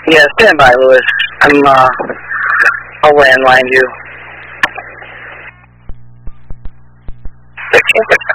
Yeah, stand by, Lewis. I'll landline you. 15